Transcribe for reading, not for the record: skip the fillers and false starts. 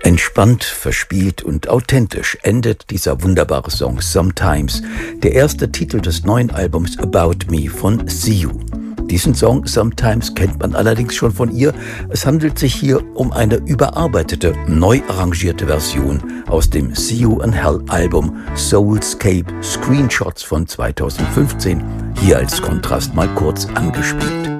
Entspannt, verspielt und authentisch endet dieser wunderbare Song Sometimes, der erste Titel des neuen Albums About Me von See You. Diesen Song Sometimes kennt man allerdings schon von ihr. Es handelt sich hier um eine überarbeitete, neu arrangierte Version aus dem See You in Hell Album Soulscape Screenshots von 2015, hier als Kontrast mal kurz angespielt.